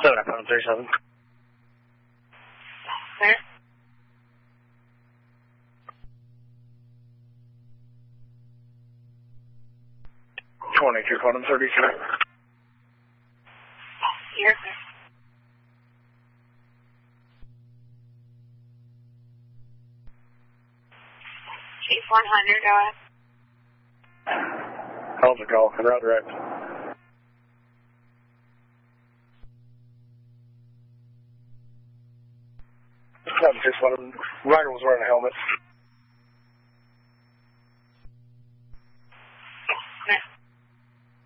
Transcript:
7, I found 37. Where? Two quantum 33. Here. Chief 100, go ahead. How's it go? And route direct. 761. Rider was wearing a helmet.